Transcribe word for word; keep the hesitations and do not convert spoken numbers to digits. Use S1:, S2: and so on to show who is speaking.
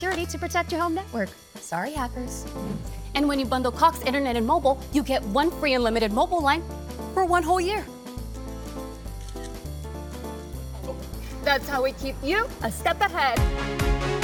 S1: security to protect your home network. Sorry, hackers.
S2: And when you bundle Cox Internet and mobile, you get one free unlimited mobile line for one whole year. That's how we keep you a step ahead.